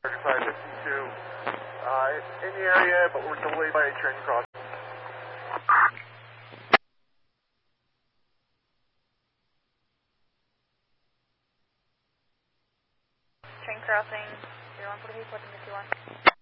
552. In the area, but we're delayed by a train crossing. Train crossing, 0148, 51.